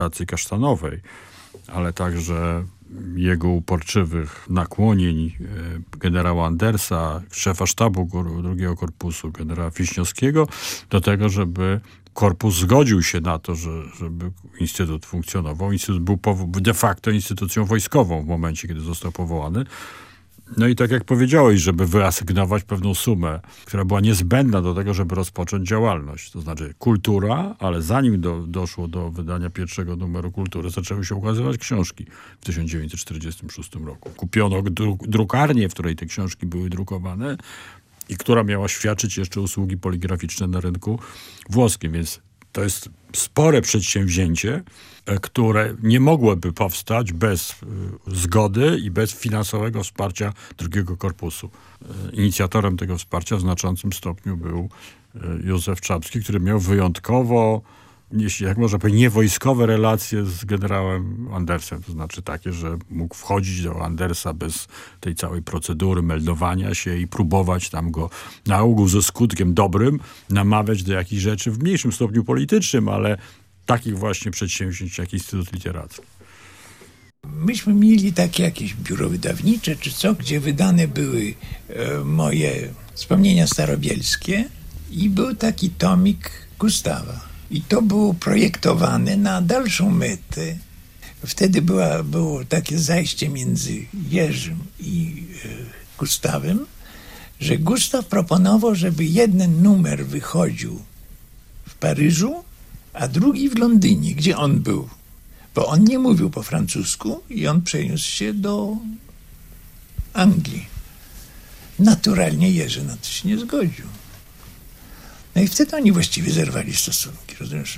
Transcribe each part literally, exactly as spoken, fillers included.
pracy kasztanowej, ale także jego uporczywych nakłonień generała Andersa, szefa sztabu drugiego korpusu, generała Wiśniowskiego, do tego, żeby korpus zgodził się na to, że, żeby Instytut funkcjonował. Instytut był de facto instytucją wojskową w momencie, kiedy został powołany. No i tak jak powiedziałeś, żeby wyasygnować pewną sumę, która była niezbędna do tego, żeby rozpocząć działalność. To znaczy kultura, ale zanim do, doszło do wydania pierwszego numeru Kultury, zaczęły się ukazywać książki w tysiąc dziewięćset czterdziestym szóstym roku. Kupiono dru- drukarnię, w której te książki były drukowane i która miała świadczyć jeszcze usługi poligraficzne na rynku włoskim, więc to jest spore przedsięwzięcie, które nie mogłoby powstać bez zgody i bez finansowego wsparcia drugiego korpusu. Inicjatorem tego wsparcia w znaczącym stopniu był Józef Czapski, który miał wyjątkowo, jeśli jak można powiedzieć, niewojskowe relacje z generałem Andersem. To znaczy takie, że mógł wchodzić do Andersa bez tej całej procedury meldowania się i próbować tam go na ogół ze skutkiem dobrym namawiać do jakichś rzeczy w mniejszym stopniu politycznym, ale takich właśnie przedsięwzięć jak Instytut Literacki. Myśmy mieli takie jakieś biuro wydawnicze czy co, gdzie wydane były e, moje wspomnienia starobielskie i był taki tomik Gustawa. I to było projektowane na dalszą metę. Wtedy była, było takie zajście między Jerzym i e, Gustawem, że Gustaw proponował, żeby jeden numer wychodził w Paryżu, a drugi w Londynie, gdzie on był. Bo on nie mówił po francusku i on przeniósł się do Anglii. Naturalnie Jerzy na to się nie zgodził. No i wtedy oni właściwie zerwali stosunki. Rozumiesz?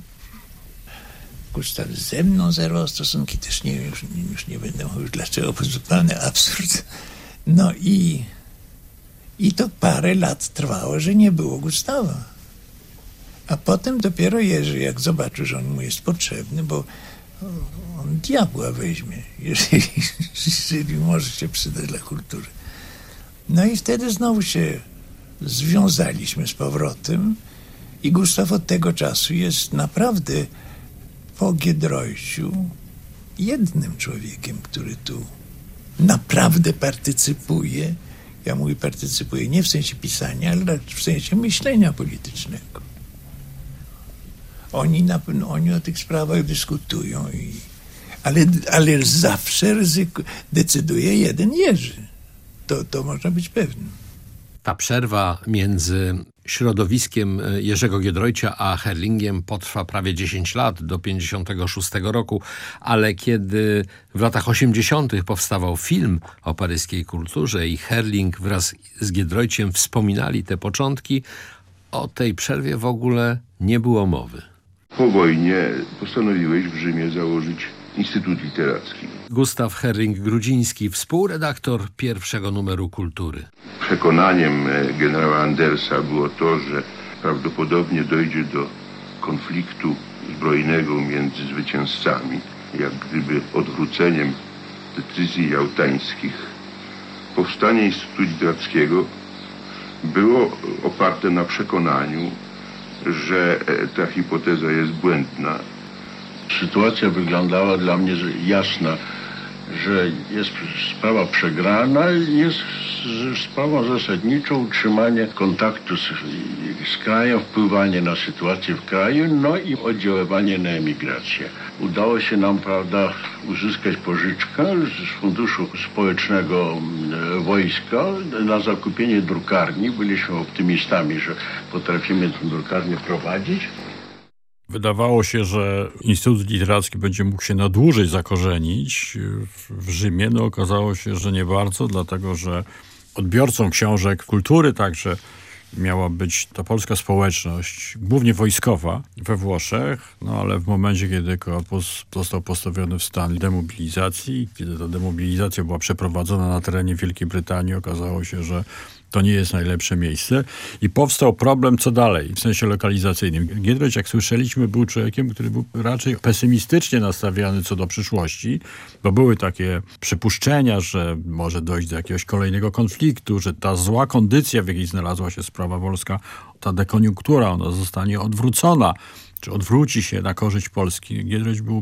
Gustaw ze mną zerwał stosunki, też nie wiem, już, już nie będę mówił dlaczego, bo zupełny absurd. No i, i to parę lat trwało, że nie było Gustawa. A potem dopiero Jerzy, jak zobaczył, że on mu jest potrzebny, bo on diabła weźmie, jeżeli, jeżeli może się przydać dla kultury. No i wtedy znowu się związaliśmy z powrotem i Gustaw od tego czasu jest naprawdę po Giedroyciu jednym człowiekiem, który tu naprawdę partycypuje. Ja mówię partycypuje nie w sensie pisania, ale w sensie myślenia politycznego. Oni, na pewno, oni o tych sprawach dyskutują, i, ale, ale zawsze ryzyko, decyduje jeden Jerzy. To, to można być pewnym. Ta przerwa między środowiskiem Jerzego Giedroycia a Herlingiem potrwa prawie dziesięć lat, do pięćdziesiątego szóstego roku, ale kiedy w latach osiemdziesiątych powstawał film o paryskiej kulturze i Herling wraz z Giedroyciem wspominali te początki, o tej przerwie w ogóle nie było mowy. Po wojnie postanowiłeś w Rzymie założyć Instytut Literacki. Gustaw Herring-Grudziński, współredaktor pierwszego numeru Kultury. Przekonaniem generała Andersa było to, że prawdopodobnie dojdzie do konfliktu zbrojnego między zwycięzcami, jak gdyby odwróceniem decyzji jałtańskich. Powstanie Instytutu Literackiego było oparte na przekonaniu, że ta hipoteza jest błędna. Sytuacja wyglądała dla mnie jasna, że jest sprawa przegrana i jest sprawą zasadniczą utrzymanie kontaktu z, z krajem, wpływanie na sytuację w kraju, no i oddziaływanie na emigrację. Udało się nam, prawda, uzyskać pożyczkę z Funduszu Społecznego Wojska na zakupienie drukarni. Byliśmy optymistami, że potrafimy tę drukarnię prowadzić. Wydawało się, że Instytut Literacki będzie mógł się na dłużej zakorzenić w Rzymie. No okazało się, że nie bardzo, dlatego że odbiorcą książek kultury także miała być ta polska społeczność, głównie wojskowa we Włoszech, no ale w momencie, kiedy korpus został postawiony w stan demobilizacji, kiedy ta demobilizacja była przeprowadzona na terenie Wielkiej Brytanii, okazało się, że to nie jest najlepsze miejsce i powstał problem, co dalej, w sensie lokalizacyjnym. Giedroyć, jak słyszeliśmy, był człowiekiem, który był raczej pesymistycznie nastawiony co do przyszłości, bo były takie przypuszczenia, że może dojść do jakiegoś kolejnego konfliktu, że ta zła kondycja, w jakiej znalazła się sprawa polska, ta dekoniunktura, ona zostanie odwrócona. czy odwróci się na korzyść Polski. Giedroyć był